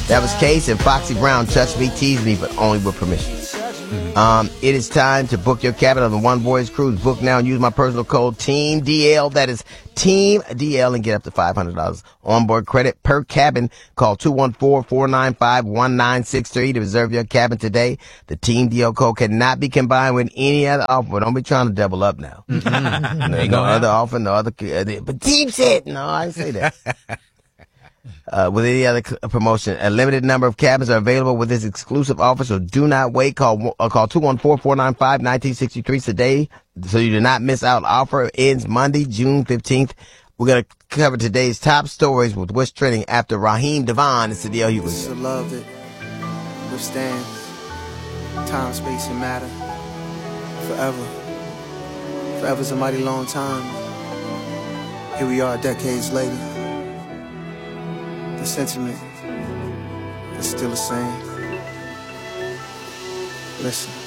That was Case and Foxy Brown. Touch me, tease me, but only with permission. It is time to book your cabin on the One Voyage Cruise. Book now and use my personal code TEAMDL. That is TEAMDL and get up to $500 onboard credit per cabin. Call 214-495-1963 to reserve your cabin today. The TEAMDL code cannot be combined with any other offer. Don't be trying to double up now. There ain't no other offer, no other. But Team said, no, I didn't say that. With any other promotion, a limited number of cabins are available with this exclusive offer, so do not wait. Call 214-495-1963 today so you do not miss out. Offer ends Monday, June 15th. We're going to cover today's top stories with what's trending after Raheem Devon and Cedille Hughley. This is a love that withstands time, space, and matter forever. Forever's a mighty long time. Here we are decades later. The sentiment is still the same. Listen.